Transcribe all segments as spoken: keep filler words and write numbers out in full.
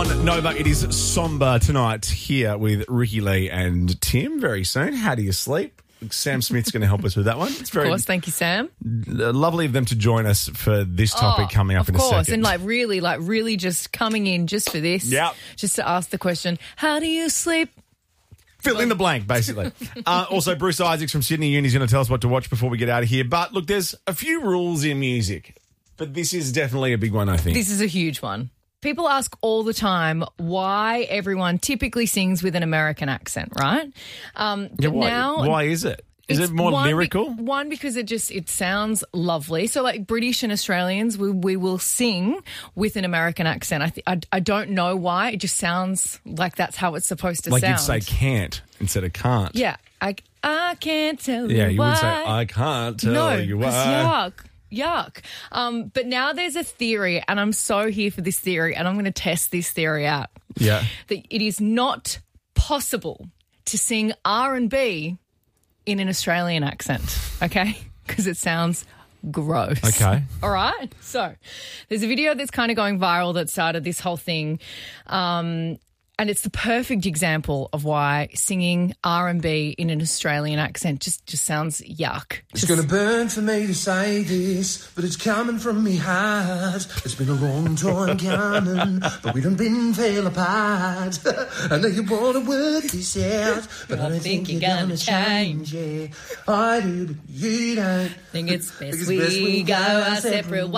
on Nova. It is somber tonight here with Ricky Lee and Tim very soon. How do you sleep? Sam Smith's going to help us with that one. It's very Of course, thank you, Sam. lovely of them to join us for this topic Oh, coming up in a second. Of course, and like really, like really just coming in just for this. Yep. Just to ask the question, how do you sleep? Fill in the blank, basically. uh, also, Bruce Isaacs from Sydney Uni is going to tell us what to watch before we get out of here. But look, there's a few rules in music, but this is definitely a big one, I think. This is a huge one. People ask all the time why everyone typically sings with an American accent, right? Um, Yeah, but why, now why is it? Is it's it more one be- lyrical? one, because it just it sounds lovely. So, like British and Australians, we we will sing with an American accent. I th- I, I don't know why. It just sounds like that's how it's supposed to like sound. you'd say can't instead of can't. Yeah, I, I can't tell Yeah, you you why. would say, I can't tell no, you 'cause why. yuck. Yuck. Um, but now there's a theory, and I'm so here for this theory, and I'm going to test this theory out. Yeah. That it is not possible to sing R and B in an Australian accent, okay? Because it sounds gross. Okay. All right? So there's a video that's kind of going viral that started this whole thing, um, and it's the perfect example of why singing R and B in an Australian accent just, just sounds yuck. It's gonna burn for me to say this, but it's coming from me heart. It's been a long time coming, but we done been fell apart. I know you wanna work this out, but I don't think you're gonna change. Yeah, I do, but you don't. Think it's best, it's we, best we go go our our separate separate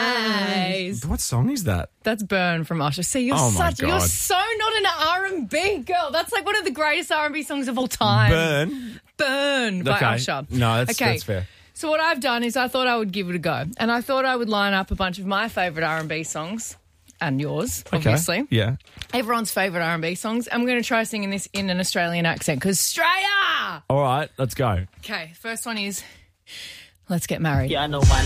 ways. What song is that? That's Burn from Usher. See, you're Oh, my such you're God. so not an R and B girl. That's like one of the greatest R and B songs of all time. Burn. Burn by Okay. Usher. No, that's, okay. that's fair. So what I've done is I thought I would give it a go, and I thought I would line up a bunch of my favourite R and B songs and yours, obviously. Okay. Yeah. Everyone's favourite R and B songs. I'm going to try singing this in an Australian accent because Australia. All right, let's go. Okay, first one is Let's Get Married. Yeah, I know my